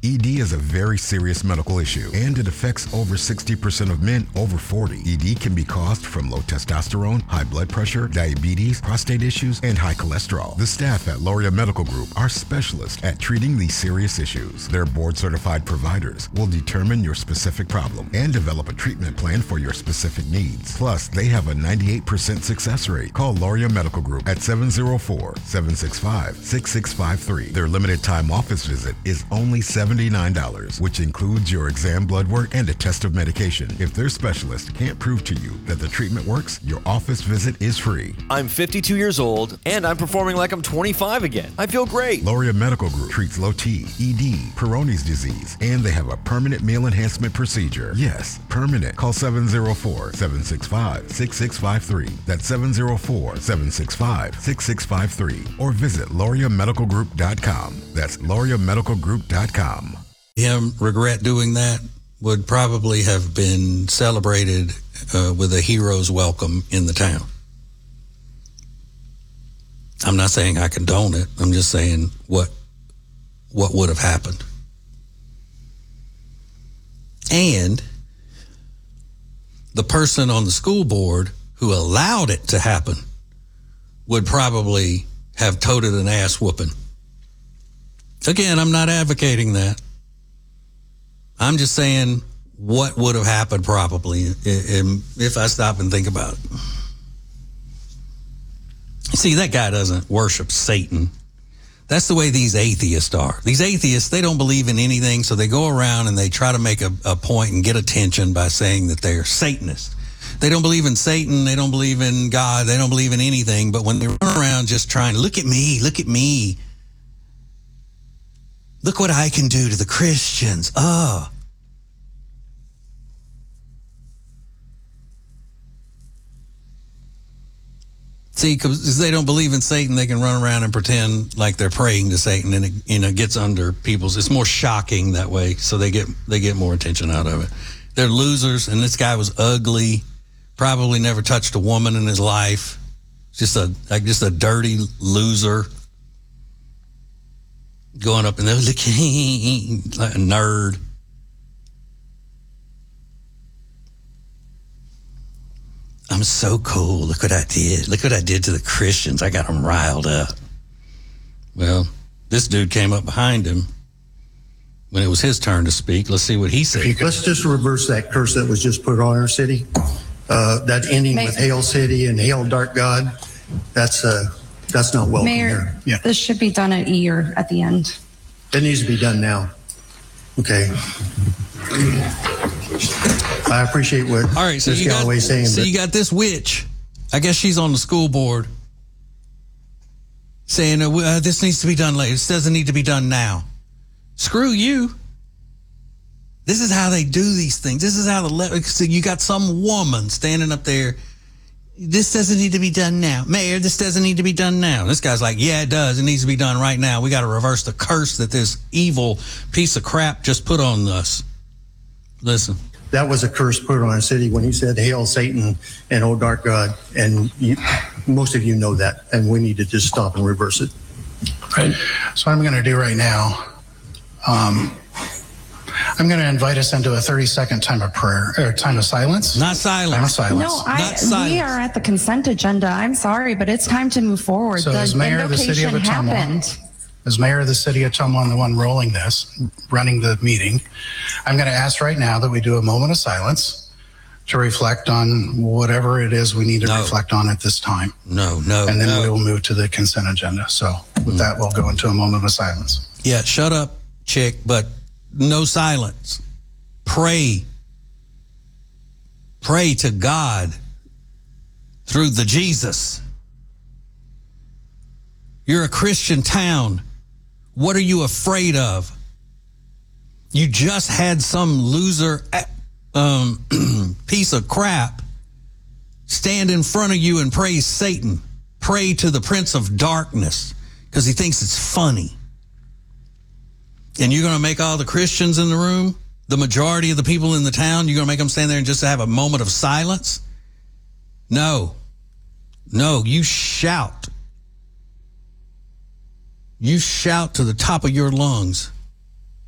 ED is a very serious medical issue, and it affects over 60% of men over 40. ED can be caused from low testosterone, high blood pressure, diabetes, prostate issues, and high cholesterol. The staff at Loria Medical Group are specialists at treating these serious issues. Their board-certified providers will determine your specific problem and develop a treatment plan for your specific needs. Plus, they have a 98% success rate. Call Loria Medical Group at 704-765-6653. Their limited time office visit is only $79, which includes your exam, blood work, and a test of medication. If their specialist can't prove to you that the treatment works, your office visit is free. I'm 52 years old, and I'm performing like I'm 25 again. I feel great. Loria Medical Group treats low T, ED, Peyronie's disease, and they have a permanent meal enhancement procedure. Yes, permanent. Call 704-765-6653. That's 704-765-6653. Or visit LoriaMedicalGroup.com. That's LoriaMedicalGroup.com. Him regret doing that would probably have been celebrated with a hero's welcome in the town. I'm not saying I condone it. I'm just saying what would have happened. And the person on the school board who allowed it to happen would probably have toted an ass whooping. Again, I'm not advocating that. I'm just saying what would have happened probably if I stop and think about it. See, that guy doesn't worship Satan. That's the way these atheists are. These atheists, they don't believe in anything, so they go around and they try to make a point and get attention by saying that they're Satanists. They don't believe in Satan. They don't believe in God. They don't believe in anything. But when they run around just trying, look at me, look at me. Look what I can do to the Christians. Oh. See, because they don't believe in Satan, they can run around and pretend like they're praying to Satan, and it gets under people's. It's more shocking that way, so they get more attention out of it. They're losers, and this guy was ugly, probably never touched a woman in his life, just a dirty loser, going up and they're like a nerd. I'm so cool. Look what I did. Look what I did to the Christians. I got them riled up. Well, this dude came up behind him when it was his turn to speak. Let's see what he said. Let's just reverse that curse that was just put on our city. That ending with Hail City and Hail Dark God. That's not welcome Mayor, here. Yeah. This should be done at E or at the end. It needs to be done now. Okay. I appreciate what All right, so Ms. Galloway's saying. So you got this witch. I guess she's on the school board saying this needs to be done later. This doesn't need to be done now. Screw you. This is how they do these things. This is how so you got some woman standing up there. This doesn't need to be done now. Mayor, this doesn't need to be done now. This guy's like, yeah, it does. It needs to be done right now. We got to reverse the curse that this evil piece of crap just put on us. Listen. That was a curse put on our city when he said, Hail Satan and Oh Dark God. And most of you know that. And we need to just stop and reverse it. Right. So what I'm going to do right now, I'm going to invite us into a 30-second time of prayer, or time of silence. Not silence. Time of silence. No, we are at the consent agenda. I'm sorry, but it's time to move forward. So as mayor of the city of Ottumwa, as mayor of the city of Ottumwa and the one running the meeting, I'm going to ask right now that we do a moment of silence to reflect on whatever it is we need to reflect on at this time. No. And then we will move to the consent agenda. So with that, we'll go into a moment of silence. Yeah, shut up, chick, but no silence. Pray. Pray to God through the Jesus. You're a Christian town. What are you afraid of? You just had some loser piece of crap stand in front of you and praise Satan. Pray to the Prince of Darkness because he thinks it's funny. And you're going to make all the Christians in the room, the majority of the people in the town, you're going to make them stand there and just have a moment of silence? No, you shout. You shout to the top of your lungs